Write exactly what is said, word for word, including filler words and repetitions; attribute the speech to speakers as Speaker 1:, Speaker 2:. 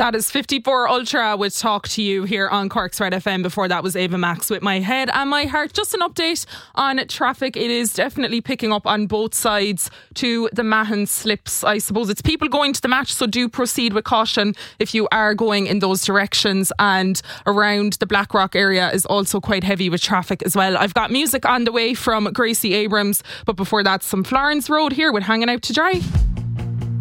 Speaker 1: That is fifty-four Ultra with Talk to You here on Cork's Red F M. Before that was Ava Max with My Head and My Heart. Just an update on traffic. It is definitely picking up on both sides to the Mahon slips. I suppose it's people going to the match, so do proceed with caution if you are going in those directions. And around the Blackrock area is also quite heavy with traffic as well. I've got music on the way from Gracie Abrams, but before that, some Florence Road here with Hanging Out to Dry.